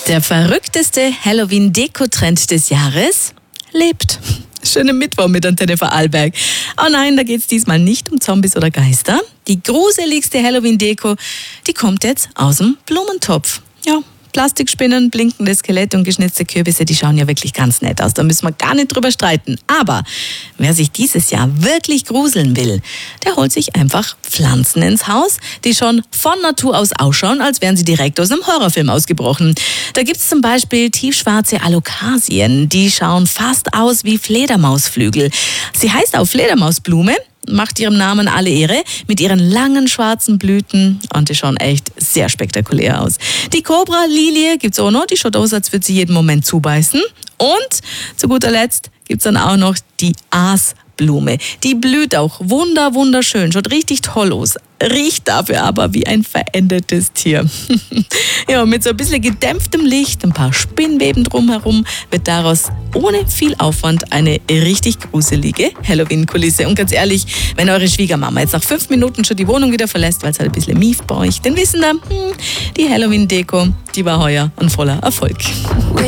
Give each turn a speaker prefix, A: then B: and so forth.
A: Der verrückteste Halloween-Deko-Trend des Jahres lebt. Schönen Mittwoch mit Antenne Vorarlberg. Oh nein, da geht es diesmal nicht um Zombies oder Geister. Die gruseligste Halloween-Deko, die kommt jetzt aus dem Blumentopf. Ja, Plastikspinnen, blinkende Skelette und geschnitzte Kürbisse, die schauen ja wirklich ganz nett aus. Da müssen wir gar nicht drüber streiten. Aber wer sich dieses Jahr wirklich gruseln will, der holt sich einfach Pflanzen ins Haus, die schon von Natur aus ausschauen, als wären sie direkt aus einem Horrorfilm ausgebrochen. Da gibt es zum Beispiel tiefschwarze Alokasien. Die schauen fast aus wie Fledermausflügel. Sie heißt auch Fledermausblume, macht ihrem Namen alle Ehre, mit ihren langen schwarzen Blüten, und die schauen echt sehr spektakulär aus. Die Cobra-Lilie gibt's auch noch, die schaut aus, als würde sie jeden Moment zubeißen. Und zu guter Letzt gibt's dann auch noch die Aasblume. Die blüht auch wunderschön, schaut richtig toll aus, riecht dafür aber wie ein verendetes Tier. Ja, mit so ein bisschen gedämpftem Licht, ein paar Spinnweben drumherum, wird daraus ohne viel Aufwand eine richtig gruselige Halloween-Kulisse. Und ganz ehrlich, wenn eure Schwiegermama jetzt nach 5 Minuten schon die Wohnung wieder verlässt, weil es halt ein bisschen mieft bei euch, dann wissen wir, die Halloween-Deko, die war heuer ein voller Erfolg.